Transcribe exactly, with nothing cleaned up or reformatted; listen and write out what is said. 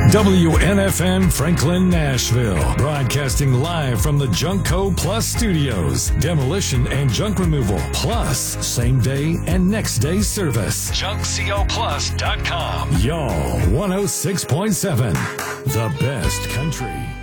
W N F N Franklin, Nashville. Broadcasting live from the Junkco Plus studios. Demolition and junk removal. Plus, same day and next day service. junk co plus dot com. Y'all, one oh six point seven. The best country.